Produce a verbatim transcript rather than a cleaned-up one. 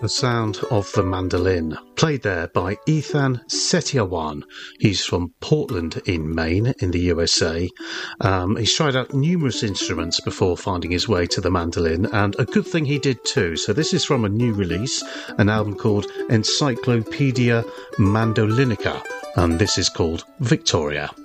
the sound of the mandolin, played there by Ethan Setiawan. He's from Portland in Maine in the U S A. Um, he's tried out numerous instruments before finding his way to the mandolin, and a good thing he did too. So this is from a new release, an album called Encyclopedia Mandolinica, and this is called Victoria.